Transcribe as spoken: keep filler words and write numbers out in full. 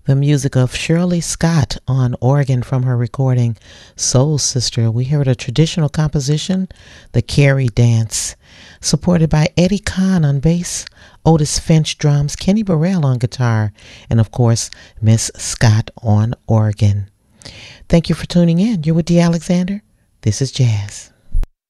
The music of Shirley Scott on organ from her recording Soul Sister. We heard a traditional composition, the Carrie Dance, supported by Eddie Kahn on bass, Otis Finch drums, Kenny Burrell on guitar, and of course, Miss Scott on organ. Thank you for tuning in. You're with Dee Alexander. This is Jazz.